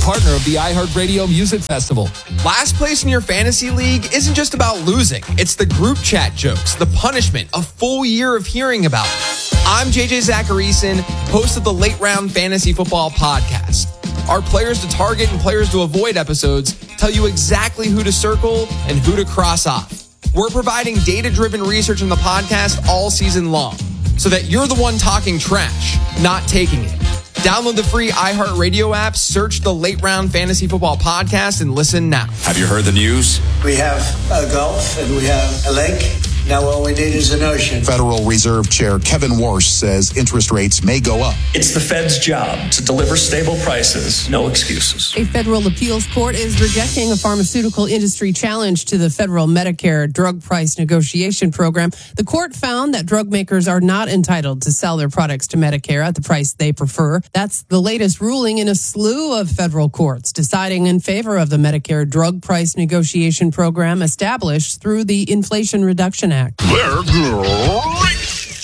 partner of the iHeartRadio Music Festival. Last place in your fantasy league isn't just about losing. It's the group chat jokes, the punishment, a full year of hearing about it. I'm JJ Zacharyson, host of the Late Round Fantasy Football Podcast. Our players to target and players to avoid episodes tell you exactly who to circle and who to cross off. We're providing data-driven research in the podcast all season long so that you're the one talking trash, not taking it. Download the free iHeartRadio app, search the Late Round Fantasy Football Podcast, and listen now. Have you heard the news? We have a Gulf and we have a lake. Now all we need is an ocean. Federal Reserve Chair Kevin Warsh says interest rates may go up. It's the Fed's job to deliver stable prices, no excuses. A federal appeals court is rejecting a pharmaceutical industry challenge to the federal Medicare drug price negotiation program. The court found that drug makers are not entitled to sell their products to Medicare at the price they prefer. That's the latest ruling in a slew of federal courts deciding in favor of the Medicare drug price negotiation program established through the Inflation Reduction Act. They're great.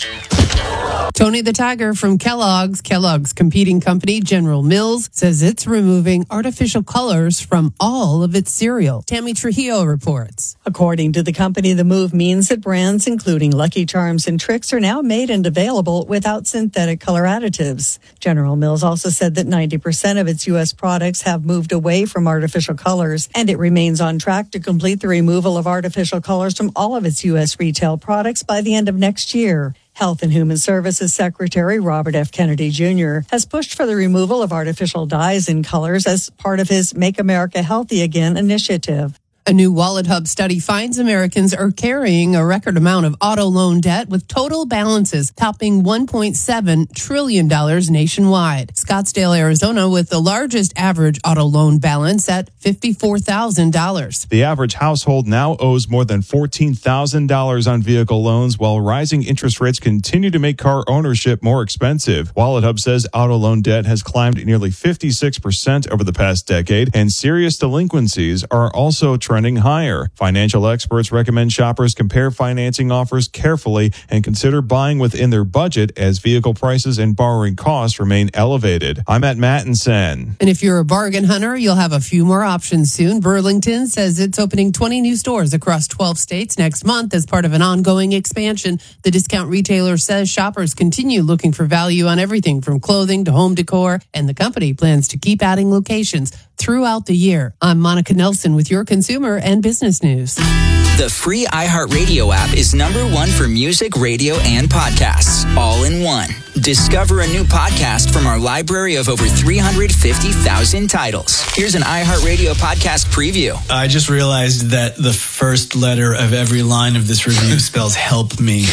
Tony the Tiger from Kellogg's competing company, General Mills, says it's removing artificial colors from all of its cereal. Tammy Trujillo reports. According to the company, the move means that brands including Lucky Charms and Trix are now made and available without synthetic color additives. General Mills also said that 90% of its U.S. products have moved away from artificial colors, and it remains on track to complete the removal of artificial colors from all of its U.S. retail products by the end of next year. Health and Human Services Secretary Robert F. Kennedy Jr. has pushed for the removal of artificial dyes and colors as part of his Make America Healthy Again initiative. A new WalletHub study finds Americans are carrying a record amount of auto loan debt, with total balances topping $1.7 trillion nationwide. Scottsdale, Arizona, with the largest average auto loan balance at $54,000. The average household now owes more than $14,000 on vehicle loans, while rising interest rates continue to make car ownership more expensive. WalletHub says auto loan debt has climbed nearly 56% over the past decade, and serious delinquencies are also trending higher. Financial experts recommend shoppers compare financing offers carefully and consider buying within their budget as vehicle prices and borrowing costs remain elevated. I'm at Mattinson. And if you're a bargain hunter, you'll have a few more options soon. Burlington says it's opening 20 new stores across 12 states next month as part of an ongoing expansion. The discount retailer says shoppers continue looking for value on everything from clothing to home decor, and the company plans to keep adding locations throughout the year. I'm Monica Nelson with your consumer and business news. The free iHeartRadio app is #1 for music, radio, and podcasts, all in one. Discover a new podcast from our library of over 350,000 titles. Here's an iHeartRadio podcast preview. I just realized that the first letter of every line of this review spells help me.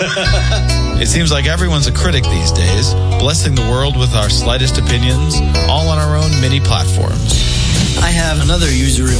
It seems like everyone's a critic these days, blessing the world with our slightest opinions, all on our own mini platforms. I have another user review